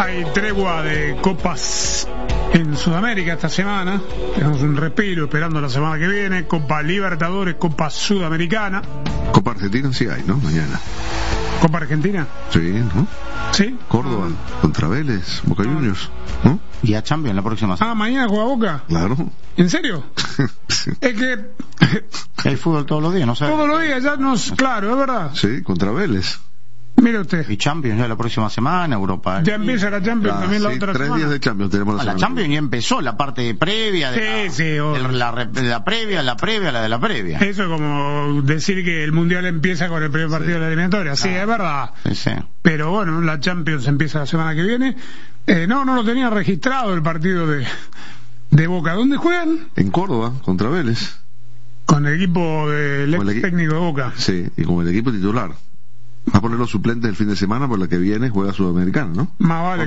Hay tregua de copas en Sudamérica esta semana. Tenemos un respiro esperando la semana que viene. Copa Libertadores, Copa Sudamericana. Copa Argentina sí hay, ¿no? Mañana. ¿Copa Argentina? Sí, ¿no? Sí. Córdoba, contra Vélez, Boca Juniors, ¿no? Y a Champions la próxima semana. Mañana juega Boca. Claro. ¿En serio? Sí. Es que Hay fútbol todos los días, ¿no sabes? todos los días ya nos... Claro, es verdad. Sí, contra Vélez. Mire usted. Y Champions ya la próxima semana, Europa. Ya empieza la Champions también la sí, otra 3 semana. días de Champions tenemos la La semana. Champions ya empezó la parte previa de Sí, obvio. la previa, la de la previa. Eso es como decir que el Mundial empieza con el primer partido de la eliminatoria. Sí, es verdad. Sí. Pero bueno, la Champions empieza la semana que viene. No lo tenía registrado el partido de Boca. ¿Dónde juegan? En Córdoba, contra Vélez. Con el equipo del ex técnico de Boca. Sí, y con el equipo titular. Va a poner los suplentes el fin de semana, por la que viene juega Sudamericana, ¿no? Más vale.